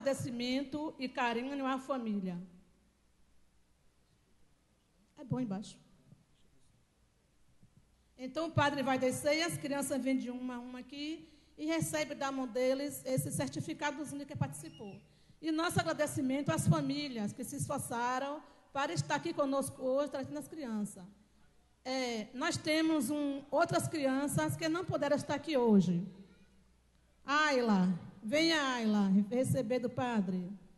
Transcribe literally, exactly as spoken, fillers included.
agradecimento e carinho à família. É bom embaixo. Então o padre vai descer e as crianças vêm de uma a uma aqui e recebe da mão deles esse certificadozinho que participou. E nosso agradecimento às famílias que se esforçaram para estar aqui conosco hoje, trazendo as crianças. É, nós temos um, outras crianças que não puderam estar aqui hoje. Ayla, venha Ayla, receber do padre.